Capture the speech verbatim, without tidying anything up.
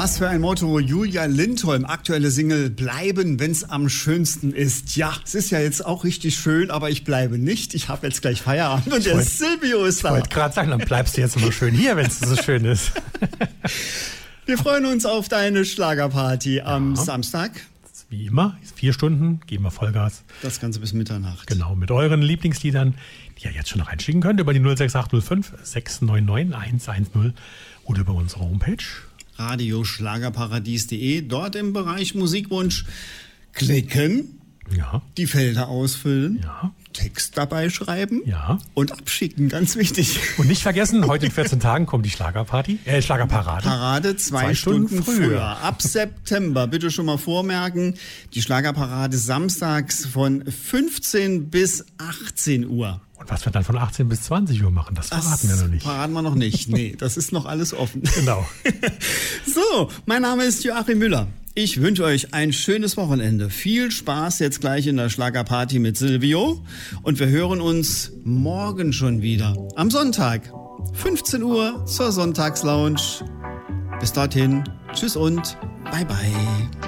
Was für ein Motto. Julia Lindholm, aktuelle Single Bleiben, wenn's am schönsten ist. Ja, es ist ja jetzt auch richtig schön, aber ich bleibe nicht. Ich habe jetzt gleich Feierabend und der Silvio ist da. Ich wollte gerade sagen, dann bleibst du jetzt immer schön hier, wenn es so schön ist. Wir freuen uns auf deine Schlagerparty am ja. Samstag. Wie immer, vier Stunden, geben wir Vollgas. Das Ganze bis Mitternacht. Genau, mit euren Lieblingsliedern, die ihr jetzt schon noch einschicken könnt, über die null sechs acht null fünf sechs neun neun eins eins null oder über unsere Homepage. radioschlagerparadies punkt de, dort im Bereich Musikwunsch klicken, ja. die Felder ausfüllen, ja. Text dabei schreiben ja. und abschicken, ganz wichtig. Und nicht vergessen, heute in vierzehn Tagen kommt die Schlagerparty, äh, Schlagerparade. Parade zwei, zwei Stunden, Stunden früher. früher. Ab September, bitte schon mal vormerken, die Schlagerparade samstags von fünfzehn bis achtzehn Uhr. Und was wir dann von achtzehn bis zwanzig Uhr machen, das verraten das wir noch nicht. verraten wir noch nicht. Nee, das ist noch alles offen. Genau. So, mein Name ist Joachim Müller. Ich wünsche euch ein schönes Wochenende. Viel Spaß jetzt gleich in der Schlagerparty mit Silvio. Und wir hören uns morgen schon wieder. Am Sonntag, fünfzehn Uhr zur Sonntagslounge. Bis dorthin, tschüss und bye bye.